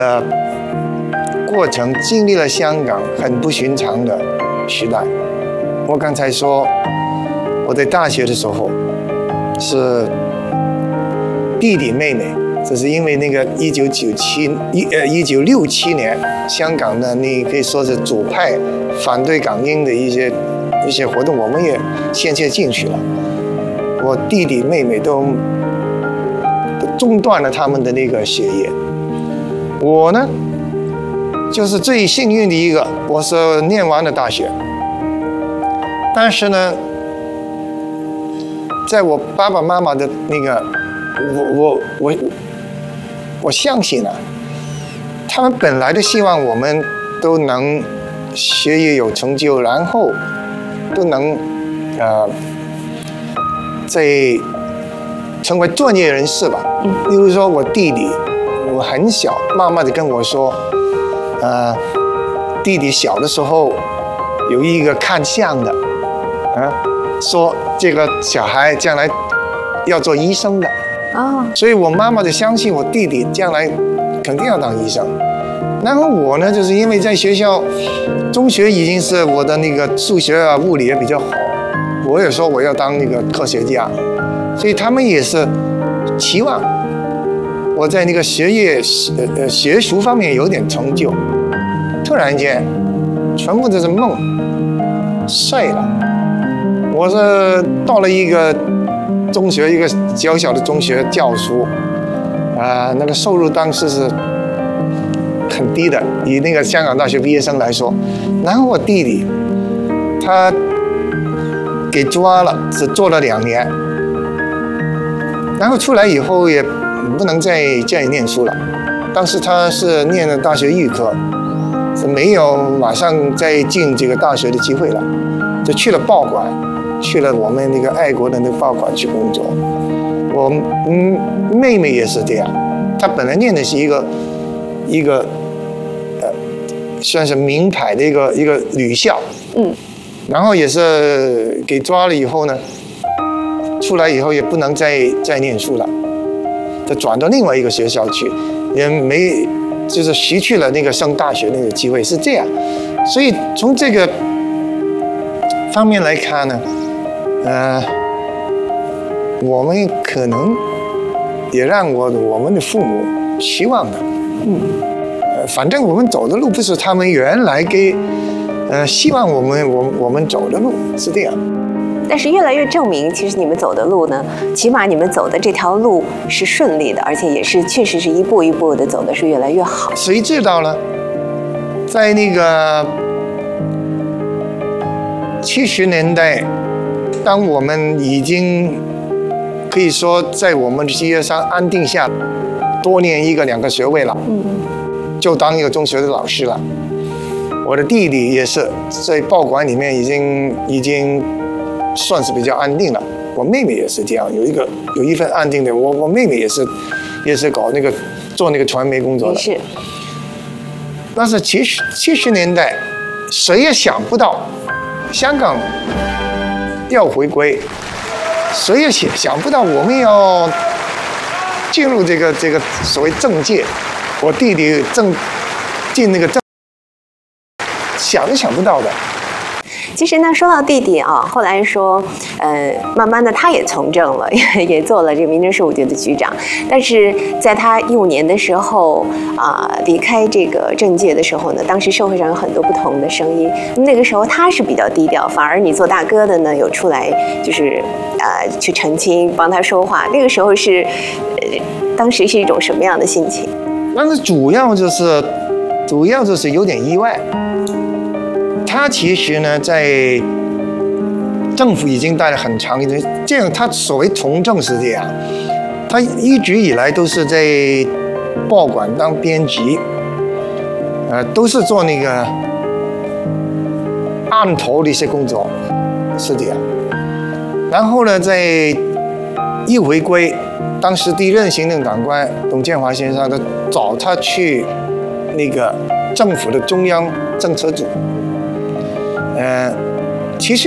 过程经历了香港很不寻常的时代。我刚才说，我在大学的时候是弟弟妹妹，这是因为那个1967年香港的你可以说是左派反对港英的一些活动，我们也先进去了。我弟弟妹妹都中断了他们的那个学业。我呢，就是最幸运的一个，我是念完了大学。但是呢，在我爸爸妈妈的那个，我相信啊，他们本来都希望我们都能学业有成就，然后都能在成为专业人士吧。例如说我弟弟，我很小，妈妈就跟我说，弟弟小的时候有一个看相的，说这个小孩将来要做医生的。所以我妈妈就相信我弟弟将来肯定要当医生。然后我呢，就是因为在学校中学已经是我的那个数学啊、物理也比较好，我也说我要当那个科学家，所以他们也是期望我在那个学术方面有点成就。突然间，全部都是梦碎了。我是到了一个中学，一个小小的中学教书，那个收入当时是很低的，以那个香港大学毕业生来说。然后我弟弟他给抓了，只做了2年，然后出来以后也不能再念书了。当时他是念了大学预科，是没有马上再进这个大学的机会了，就去了报馆，去了我们那个爱国的那个报馆去工作。我妹妹也是这样，她本来念的是一个算是名牌的一个女校，然后也是给抓了以后呢，出来以后也不能再念书了，就转到另外一个学校去，也没就是失去了那个上大学那个机会，是这样。所以从这个方面来看呢，我们可能也让我们的父母期望的，反正我们走的路不是他们原来希望我们走的路，是这样。 但是越来越证明，其实你们走的路呢，起码你们走的这条路是顺利的，而且也是确实是一步一步的走的是越来越好。 谁知道呢？在那个70年代，当我们已经可以说在我们的事业上安定下，多念1个2个学位了，就当一个中学的老师了。我的弟弟也是在报馆里面已经算是比较安定了。我妹妹也是这样，有一份安定的。我妹妹也是搞做那个传媒工作的。 是。 但是70年代，谁也想不到香港要回归，谁也想不到我们要进入这个所谓政界。我弟弟进那个想都想不到的。 其实呢，说到弟弟啊，后来说，慢慢的他也从政了，也做了这个民政事务局的局长。但是在他15年的时候离开这个政界的时候呢，当时社会上有很多不同的声音。那个时候他是比较低调，反而你做大哥的呢，有出来就是去澄清，帮他说话。那个时候是当时是一种什么样的心情？ 但是主要就是有点意外。他其实呢，在政府已经待了很长一段，这样他所谓从政是这样，他一直以来都是在报馆当编辑，都是做那个案头的一些工作，是这样。然后呢，在一回归，当时第一任行政长官董建华先生都找他去那个政府的中央政策组。其实